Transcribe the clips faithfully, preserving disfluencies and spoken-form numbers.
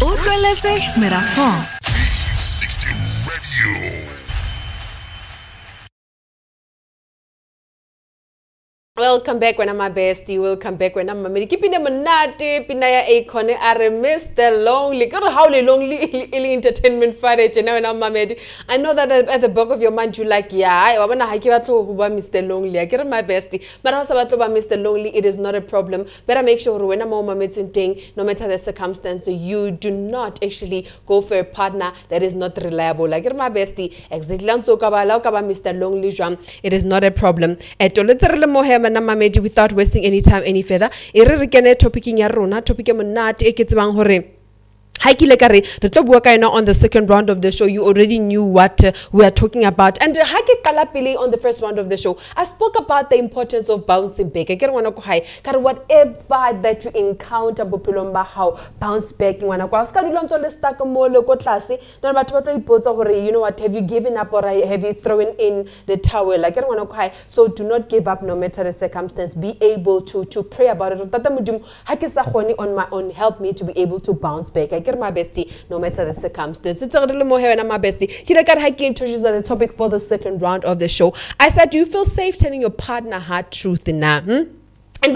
Utlweletse Merafong. three sixty Radio. Welcome back when I'm my bestie. Welcome back when I'm my medi. Keeping them nati pinaya icon are Mister Lonely. Girl, how lonely ili entertainment Friday. You know when I'm my medi. I know that at the back of your mind you like yeah. I wanna haki batlo kuba Mister Lonely. I get my bestie. But also batlo ba Mister Lonely. It is not a problem. Better make sure when I'm my medicine thing, no matter the circumstance, you do not actually go for a partner that is not reliable. Like get my bestie. Exactly. So kaba kaba Mister Lonely jam. It is not a problem. At all literally more without wasting any time any further. Ere re kene topicing ya rona topic e monate e ke tsebang hore Hi Kilekare, the top worker on the second round of the show. You already knew what uh, we are talking about. And uh, Haki Kalapili on the first round of the show, I spoke about the importance of bouncing back. I get one high. Whatever that you encounter, Bopilomba, how bounce back. You want to go. Let's start a more local class. You know what? Have you given up or have you thrown in the towel? Like I want to high. So do not give up no matter the circumstance. Be able to to pray about it. On my own, help me to be able to bounce back. I my bestie, no matter the circumstance. It's a little more here and my bestie. Kila kar haki introduces the topic for the second round of the show. I said, do you feel safe telling your partner hard truth now? Hmm? And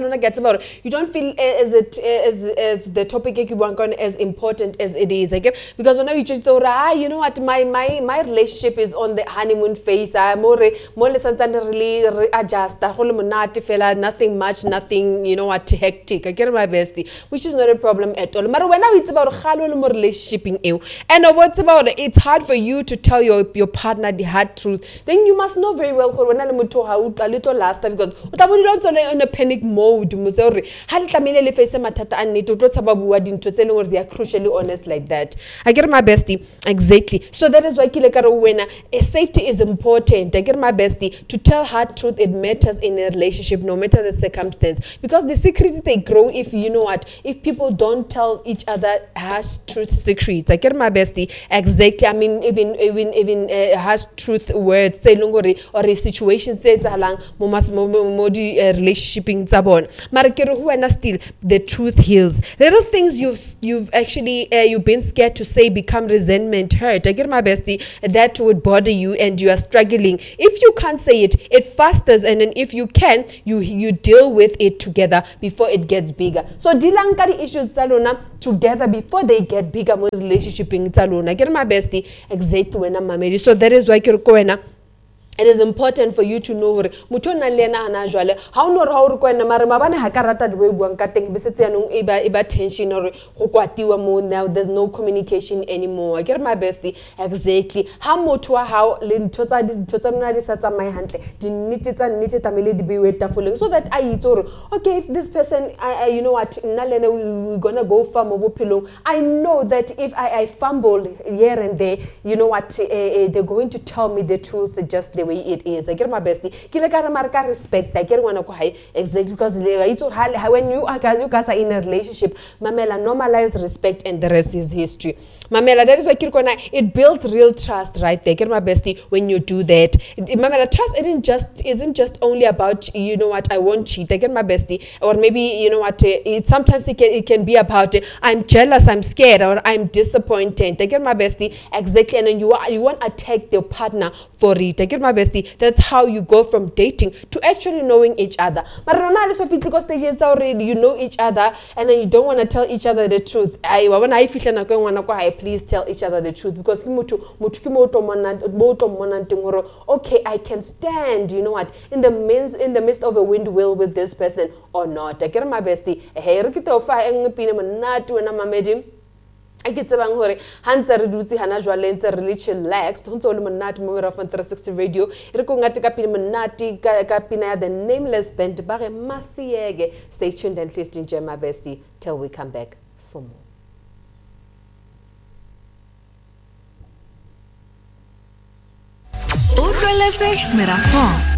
you don't feel as it as as the topic as important as it is again because when you just say ah you know what my my my relationship is on the honeymoon phase I'm more more really adjust nothing much nothing you know what hectic I get my bestie which is not a problem at all but when it's about relationship and what's about it's hard for you to tell your your partner the hard truth then you must know very well when I'm a little last time because panic mode musori ha tlamile le face matata a nnete o tlo tsaba bua dintho tse leng they are crucially honest like that I get my bestie exactly so that is why kile ka re wena safety is important I get my bestie to tell hard truth it matters in a relationship no matter the circumstance because the secrets they grow if you know what if people don't tell each other harsh truth secrets I get my bestie exactly I mean even even even uh, harsh truth words say longore or a situation says halang mo mas mo di relationship Marikero still the truth heals. Little things you've you've actually uh, you've been scared to say become resentment, hurt. I get my bestie that would bother you and you are struggling. If you can't say it, it fasters and then if you can, you you deal with it together before it gets bigger. So dilankari issues salona together before they get bigger more relationship in salona. I get my bestie exactly when I'm married. So that is why Kirkoena. It is important for you to know hore motho nna le ena hana jwale ha o no re ha o re kwena mare mabane ha ka rata dwe buang ka teng be setse yanong e ba e ba tension hore go kwatiwa mo now there's no communication anymore I get my bestie exactly ha motho wa hao le ntho tsa dintho tsa nna di sa tsamaye hantle di nnete tsa nnete tamele di be tafoleng so that I itse hore okay if this person I, I, you know what nna le ena we, we gonna go far mo bophelong I know that if I I fumble here and there you know what uh, uh, they're going to tell me the truth just the way it is I get my bestie kile ka re marka respect I get one ko high exactly because it's when you are guys you guys are in a relationship mamela normalize respect and the rest is history mamela that is why kirkona it builds real trust right there get my bestie when you do that mamela trust isn't just isn't just only about you know what I won't cheat I get my bestie or maybe you know what it sometimes it can it can be about I'm jealous I'm scared or I'm disappointed I get my bestie exactly and then you are, you won't attack your partner for it I get my bestie that's how you go from dating to actually knowing each other but Ronaldo so physical stages already you know each other and then you don't want to tell each other the truth I when I feel na go wana go please tell each other the truth because mutu mutu ki moto mona moto mona tingoro okay I can stand you know what in the midst in the midst of a windmill with this person or not I get my bestie hey re kito fa engpine monate wena mamedi I get tsebang hore hantse re dutse hana jwale ntse re le chillaxed ho ntse le monate mo Merafong three sixty radio re go ngate ka pina monate ka pina ya the Nameless Band ba re Masiege stay tuned and please enjoy my bestie till we come back for more Utlweletse Merafong